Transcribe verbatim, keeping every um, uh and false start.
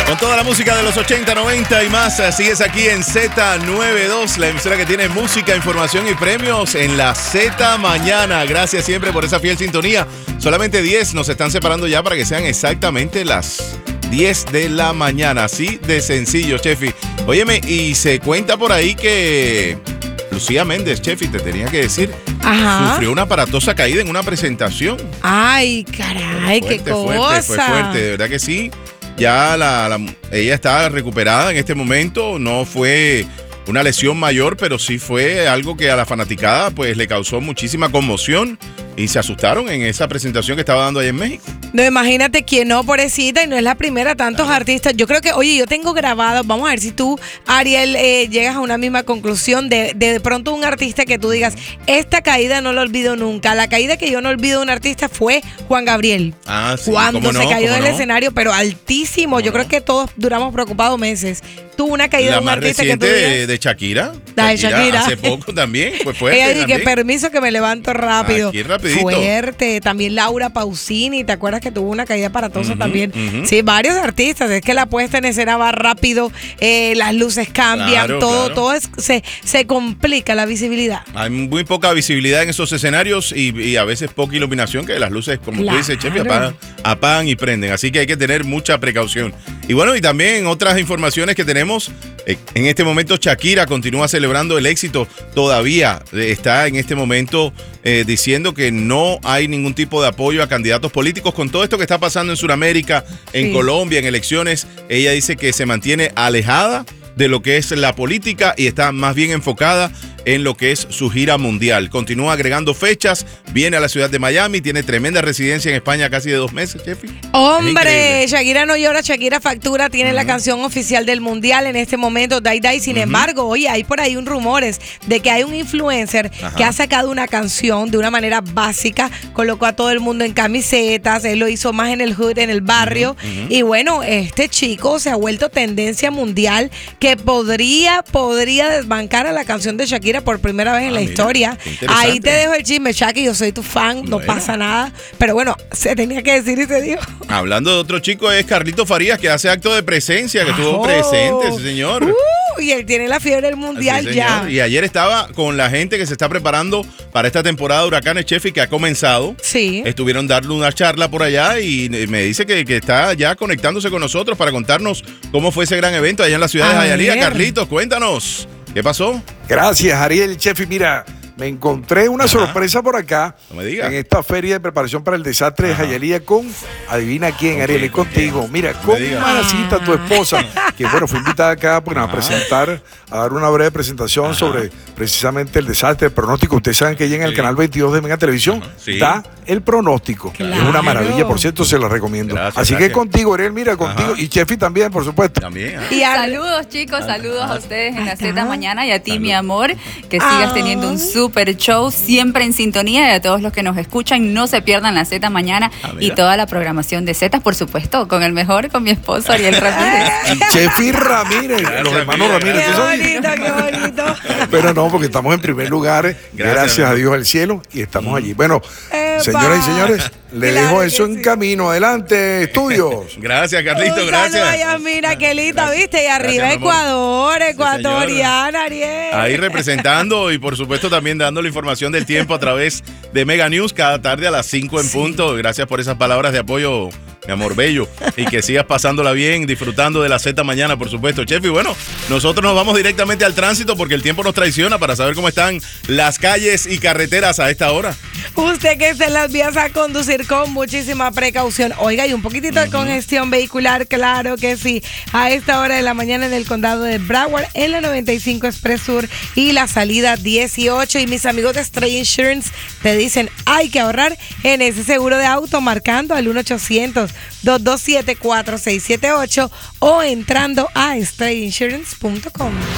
Con toda la música de los ochenta, noventa y más, sigues aquí en Z noventa y dos, la emisora que tiene música, información y premios en la Z Mañana. Gracias siempre por esa fiel sintonía. Solamente diez nos están separando ya para que sean exactamente las diez de la mañana. Así de sencillo, Chefi. Óyeme, y se cuenta por ahí que Lucía Méndez, Chefi, te tenía que decir, Ajá. sufrió una aparatosa caída en una presentación. Ay, caray, Fuerte, qué cosa. Fuerte, fue fuerte, de verdad que sí. Ya la, la, ella está recuperada en este momento, no fue una lesión mayor, pero sí fue algo que a la fanaticada pues le causó muchísima conmoción y se asustaron en esa presentación que estaba dando allá en México. No, imagínate quién no, pobrecita, y no es la primera, tantos Claro. artistas. Yo creo que, oye, yo tengo grabado, vamos a ver si tú, Ariel, eh, llegas a una misma conclusión de, de de pronto un artista que tú digas, esta caída no la olvido nunca. La caída que yo no olvido de un artista fue Juan Gabriel. Ah, sí. Cuando ¿Cómo se no? cayó ¿Cómo del no? escenario, pero altísimo. Yo ¿Cómo creo no? que todos duramos preocupados meses. Tuvo una caída La de un más artista que reciente tú de, digas. de Shakira. La de Shakira. Hace poco también, fue fuerte Ella dice que también. permiso que me levanto rápido. Aquí rapidito. Fuerte. También Laura Pausini, ¿te acuerdas que tuvo una caída aparatosa Ujú, también? ujú. Sí, varios artistas. Es que la puesta en escena va rápido, eh, las luces cambian, Claro, todo, claro. todo es- se, se complica la visibilidad. Hay muy poca visibilidad en esos escenarios y, y a veces poca iluminación, que las luces, como Claro. tú dices, Chefi, apagan, apagan y prenden. Así que hay que tener mucha precaución. Y bueno, y también otras informaciones que tenemos. eh, En este momento Shakira continúa celebrando el éxito. Todavía eh, está en este momento eh, diciendo que no hay ningún tipo de apoyo a candidatos políticos. Con todo esto que está pasando en Sudamérica, en Sí. Colombia, en elecciones, ella dice que se mantiene alejada de lo que es la política y está más bien enfocada en lo que es su gira mundial. Continúa agregando fechas, viene a la ciudad de Miami, tiene tremenda residencia en España casi de dos meses, Chefi. Hombre, Es Shakira no llora, Shakira factura, tiene la canción oficial del mundial en este momento, Dai Dai. Sin embargo, oye, hay por ahí un rumores de que hay un influencer Ajá. que ha sacado una canción de una manera básica, colocó a todo el mundo en camisetas, él lo hizo más en el hood, en el barrio. Y bueno, este chico se ha vuelto tendencia mundial que podría, podría desbancar a la canción de Shakira por primera vez en Ah, la mira, historia. qué interesante. Ahí te dejo el chisme, Shaki, yo soy tu fan, no Bueno. pasa nada. Pero bueno, se tenía que decir y se dijo. Hablando de otro chico, es Carlito Farías, que hace acto de presencia, que estuvo Ajo. presente, ese señor. Uh, y él tiene la fiebre del mundial Sí, ya. señor. Y ayer estaba con la gente que se está preparando para esta temporada de Huracanes, Chefi, que ha comenzado. Sí. Estuvieron dando una charla por allá y me dice que, que está ya conectándose con nosotros para contarnos cómo fue ese gran evento allá en la ciudad de A Jayalía. ver. Carlitos, cuéntanos. ¿Qué pasó? Gracias, Ariel, Chefi. Mira, me encontré una Ajá. sorpresa por acá No me digas. en esta feria de preparación para el desastre Ajá. de Jayalía con, adivina quién, ¿Con Ariel, quién, es con contigo. quién? Mira, No me con digas. Manacita, tu esposa, que bueno, fue invitada acá pues, a Ajá. presentar, a dar una breve presentación Ajá. sobre precisamente el desastre, el pronóstico. Ustedes saben que ella en el Sí. canal veintidós de Mega Televisión Ajá. Sí. da el pronóstico. Claro. Es una maravilla, por cierto, se la recomiendo. Gracias, Así gracias. que contigo, Ariel, mira, contigo. Ajá. Y Chefi también, por supuesto. También. ¿ah? Y a- Saludos chicos, saludos a ustedes en la Acá. Z Mañana y a ti Salud. mi amor, que Ay. sigas teniendo un super show siempre en sintonía y a todos los que nos escuchan no se pierdan la Z Mañana Ah, y mira. toda la programación de Z, por supuesto, con el mejor, con mi esposo Ariel Ramírez. Y Chefi Ramírez, Gracias, los hermanos mira, Ramírez. qué ¿tú sabes? bonito, qué bonito. Pero no, porque estamos en primer lugar, Gracias, gracias, mi a amor. Dios al cielo, y estamos allí. Bueno, Epa. señoras y señores, le Claro dejo que eso en sí. camino. Adelante, estudios. Gracias, Carlito, Un gracias. saludo a Yasmina, qué linda, Gracias. viste, y arriba Gracias, mi amor. Ecuador, Sí, ecuatoriana, Ariel. Ahí representando y por supuesto también dando la información del tiempo a través de Mega News cada tarde a las cinco en punto. Gracias por esas palabras de apoyo, mi amor bello. Y que sigas pasándola bien, disfrutando de la Z Mañana, por supuesto, Chef. Y bueno, nosotros nos vamos directamente al tránsito porque el tiempo nos traiciona para saber cómo están las calles y carreteras a esta hora. Usted que esté en las vías a conducir con muchísima precaución. Oiga, y un poquitito de congestión vehicular, claro que sí. A esta hora de la mañana en el condado de Broward, en la noventa y cinco Express Sur y la salida dieciocho. Y mis amigos de Stray Insurance te dicen, hay que ahorrar en ese seguro de auto marcando al uno ochocientos, dos dos siete, cuatro seis siete ocho o entrando a stray insurance punto com.